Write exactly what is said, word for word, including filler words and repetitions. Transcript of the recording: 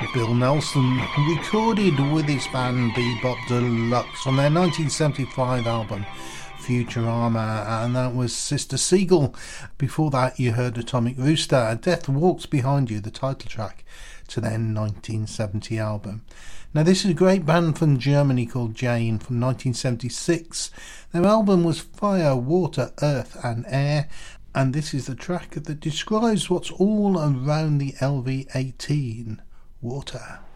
Bill Nelson, recorded with his band Bebop Deluxe from their nineteen seventy-five album Futurama, and that was Sister Seagull. Before that you heard Atomic Rooster, Death Walks Behind You, the title track to their nineteen seventy album. Now this is a great band from Germany called Jane from nineteen seventy-six. Their album was Fire, Water, Earth and Air, and this is the track that describes what's all around the L V eighteen. Water.